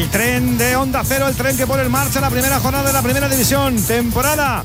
tren de Onda Cero, el tren que pone en marcha la primera jornada de la Primera División, temporada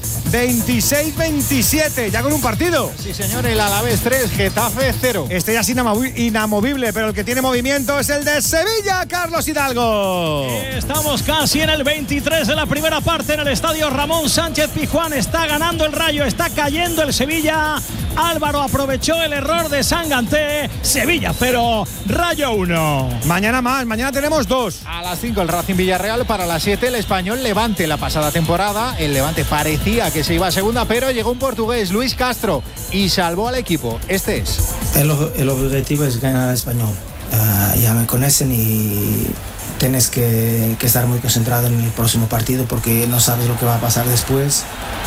26-27, ya con un partido. Sí, señor, el Alavés 3, Getafe 0. Este ya es inamovible, pero el que tiene movimiento es el de Sevilla, Carlos Hidalgo. Estamos casi en el 23 de la primera parte en el estadio Ramón Sánchez Pizjuán. Está ganando el Rayo, está cayendo el Sevilla. Álvaro aprovechó el error de Sanganté. Sevilla 0, Rayo 1. Mañana más, mañana tenemos 2. A las 5 el Racing Villarreal, para las 7 el Español Levante. La pasada temporada el Levante parecía que se iba a segunda, pero llegó un portugués, Luis Castro, y salvó al equipo. Este es. El objetivo es ganar al Español. Ya me conocen y tienes que estar muy concentrado en el próximo partido porque no sabes lo que va a pasar después.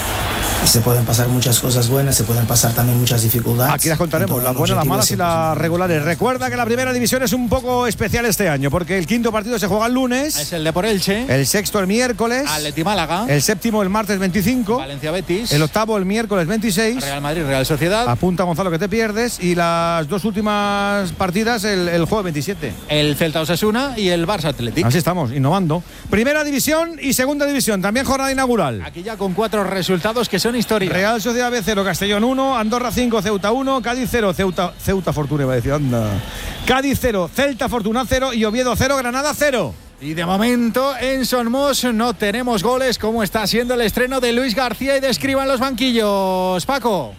Se pueden pasar muchas cosas buenas, se pueden pasar también muchas dificultades. Aquí las contaremos, las buenas, las malas y las regulares. Recuerda que la primera división es un poco especial este año, porque el quinto partido se juega el lunes. Es el de por Elche. El sexto el miércoles. Atleti Málaga. El séptimo el martes 25. Valencia Betis. El octavo el miércoles 26. Real Madrid, Real Sociedad. Apunta, Gonzalo, que te pierdes. Y las dos últimas partidas el jueves 27. El Celta Osasuna y el Barça Atlético. Así estamos, innovando. Primera división y segunda división, también jornada inaugural. Aquí ya con 4 resultados que son historia. Real Sociedad B 0, Castellón 1, Andorra 5, Ceuta 1, Cádiz 0, Ceuta Fortuna, iba a decir, anda. Cádiz 0, Celta Fortuna 0 y Oviedo 0, Granada 0. Y de momento en Son Mos no tenemos goles, como está siendo el estreno de Luis García y de Escribá en los banquillos. Paco.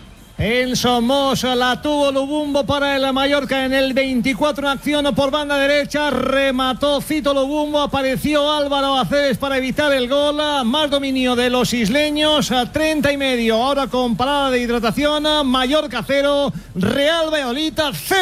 En Somos la tuvo Lubumbo para el Mallorca en el 24 en acción por banda derecha, remató Cito Lubumbo, apareció Álvaro Aceves para evitar el gol, más dominio de los isleños, a 30 y medio, ahora con parada de hidratación, Mallorca 0, Real Valladolid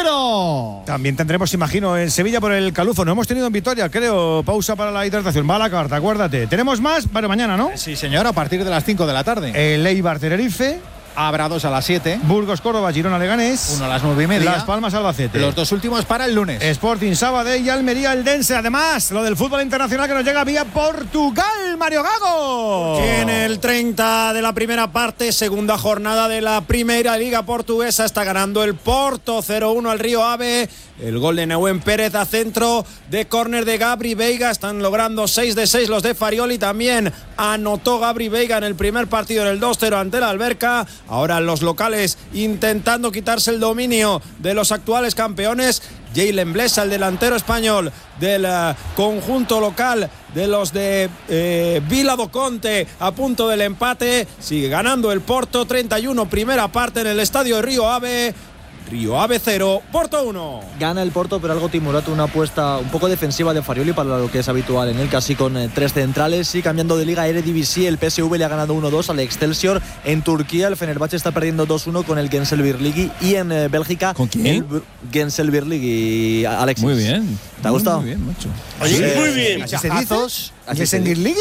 0. También tendremos, imagino, en Sevilla por el Calufo, no hemos tenido en Vitoria, creo, pausa para la hidratación, va a la carta, acuérdate. Tenemos más, bueno, mañana, ¿no? Sí, señor, a partir de las 5 de la tarde. El Eibar Tenerife. Habrá 2 a las 7. Burgos Córdoba, Girona Leganés. 1 a las 9:30. Las Palmas Albacete. Los 2 últimos para el lunes. Sporting Sabadell y Almería Eldense. Además, lo del fútbol internacional que nos llega vía Portugal, Mario Gago. En el 30 de la primera parte, segunda jornada de la Primera Liga Portuguesa, está ganando el Porto 0-1 al Río Ave. El gol de Nehuen Pérez a centro de córner de Gabri Veiga. Están logrando 6 de 6 los de Farioli. También anotó Gabri Veiga en el primer partido en el 2-0 ante la Alberca. Ahora los locales intentando quitarse el dominio de los actuales campeones. Jalen Blesa, el delantero español del conjunto local de los de Vila do Conte, a punto del empate. Sigue ganando el Porto 31, primera parte en el estadio de Río Ave. Río Ave 0, Porto 1. Gana el Porto, pero algo timorato, una apuesta un poco defensiva de Farioli para lo que es habitual en él, casi con 3 centrales. Y cambiando de liga, Eredivisie, el PSV le ha ganado 1-2 al Excelsior. En Turquía, el Fenerbahçe está perdiendo 2-1 con el Gençlerbirliği. Y en Bélgica, ¿con quién? El Gençlerbirliği, Alexis. Muy bien. ¿Te ha gustado? Muy bien, macho. Oye, muy bien. ¿Así se dice? ¿Gençlerbirliği?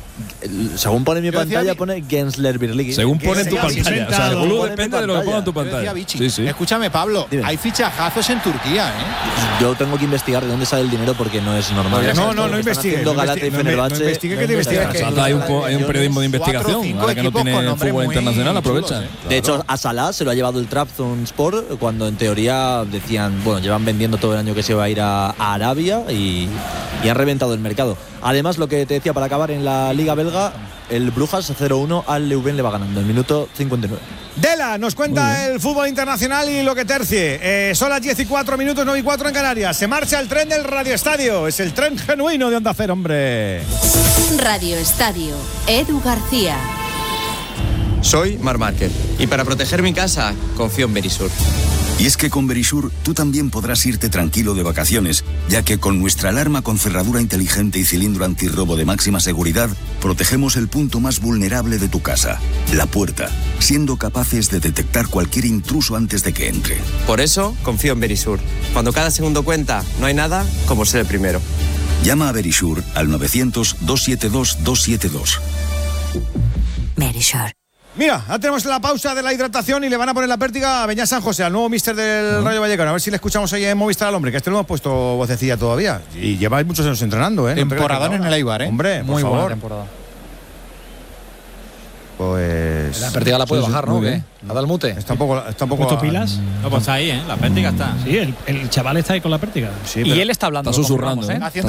Según pone en mi pantalla, pone Gençlerbirliği. Según pone en tu pantalla. O sea, el gurú Pone depende de lo que ponga en tu pantalla. Sí, sí. Escúchame, Pablo, Dime. hay fichajazos en Turquía, ¿eh? Yo tengo que investigar de dónde sale el dinero porque no es normal. No investigues. Galata y Fenerbahçe. No investigue que te investigues. Hay un periodismo de investigación. 4 o 5 Ahora que no equipos tiene con nombres fútbol muy internacional, aprovecha. chulos, De hecho, a Salah se lo ha llevado el Trabzonspor cuando en teoría decían, bueno, llevan vendiendo todo el año que se va a ir a Arabia y han reventado el mercado. Además, lo que te decía para acabar en la Liga Belga, el Brujas 0-1 al Leuven le va ganando en el minuto 59. Dela nos cuenta el fútbol internacional y lo que tercie. Son las 10 y 4 minutos, 9 y 4 en Canarias. Se marcha el tren del Radio Estadio. Es el tren genuino de Onda Cero, hombre. Radio Estadio, Edu García. Soy Marc Márquez y para proteger mi casa confío en Verisur. Y es que con Verisur tú también podrás irte tranquilo de vacaciones, ya que con nuestra alarma con cerradura inteligente y cilindro antirrobo de máxima seguridad, protegemos el punto más vulnerable de tu casa, la puerta, siendo capaces de detectar cualquier intruso antes de que entre. Por eso confío en Verisur. Cuando cada segundo cuenta, no hay nada como ser el primero. Llama a Verisur al 900-272-272. Verisur. Mira, ya tenemos la pausa de la hidratación y le van a poner la pértiga a Beñat San José, al nuevo míster del Rayo Vallecano. A ver si le escuchamos ahí en Movistar al hombre, que este no hemos puesto vocecilla todavía. Y lleváis muchos años entrenando, ¿eh? Temporadón en el Eibar, ¿eh? Hombre, muy por buena favor. temporada. Pues... La pértiga la puede bajar, ¿no? muy ¿Qué? bien. ¿Ha dado el mute? Está un poco... ¿Puesto pilas? No, pues está ahí, ¿eh? La pértiga está. Sí, el chaval está ahí con la pértiga. Sí, y él está hablando. Está susurrando. Como vamos, ¿eh?